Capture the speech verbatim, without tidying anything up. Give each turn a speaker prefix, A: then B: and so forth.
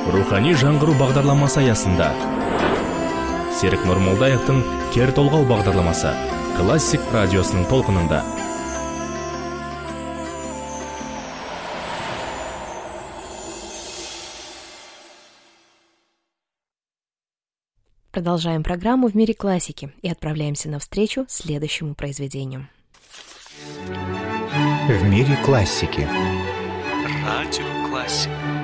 A: Рухани жаңғыру бағдарламасы аясында Серік Нұрмолдаевтың Кер толғау бағдарламасы Классик радиосының толқынында.
B: Продолжаем программу «В мире классики» и отправляемся навстречу следующему произведению.
C: В мире классики.
D: Радио Классик.